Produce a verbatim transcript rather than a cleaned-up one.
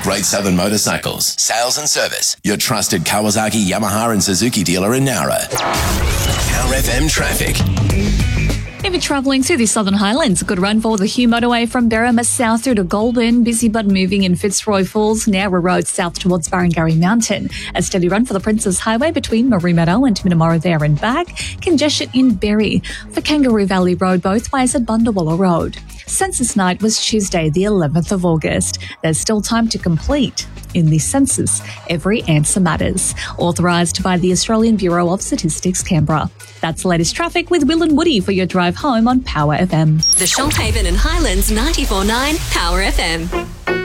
Great Southern Motorcycles, sales and service. Your trusted Kawasaki, Yamaha and Suzuki dealer in Nowra. Power F M traffic. If you're travelling through the Southern Highlands, a good run for the Hume Motorway from Berrima south through to Goulburn. Busy but moving in Fitzroy Falls, Nowra Road south towards Barangarry Mountain. A steady run for the Princes Highway between Marie Meadow and Minamora there and back. Congestion in Berry. For Kangaroo Valley Road both ways at Bundawalla Road. Census night was Tuesday, the eleventh of August. There's still time to complete. In the census, every answer matters. Authorised by the Australian Bureau of Statistics, Canberra. That's the latest traffic with Will and Woody for your drive home on Power F M. The Shoalhaven and Highlands ninety-four point nine Power F M.